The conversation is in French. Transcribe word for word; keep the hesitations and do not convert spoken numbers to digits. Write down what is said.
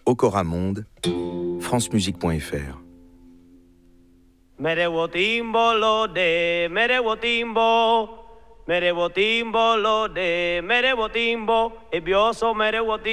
Ocoramonde, francemusique point f r. Mere timbo lo de, mere timbo, mere timbo lo de, mere timbo, e bioso mere